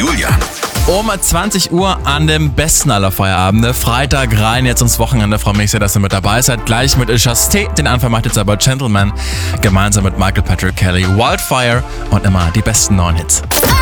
Julian. Um 20 Uhr an dem besten aller Feierabende. Freitag rein, jetzt ins Wochenende. Freue mich sehr, dass ihr mit dabei seid. Gleich mit Chasté. Den Anfang macht jetzt aber Gentleman. Gemeinsam mit Michael Patrick Kelly, Wildfire und immer die besten neuen Hits.